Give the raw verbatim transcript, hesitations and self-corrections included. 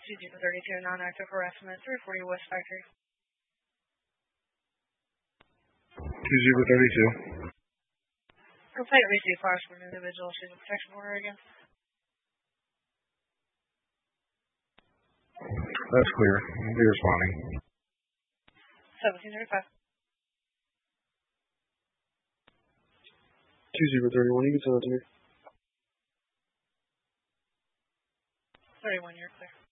two zero three two, non-active harassment, three forty West Factory. two zero three two. Complaint received fires from an individual. She's a protection order again. That's clear. I'll be responding. seventeen thirty-five. two zero three one, you can send it to me. thirty-one, you're clear.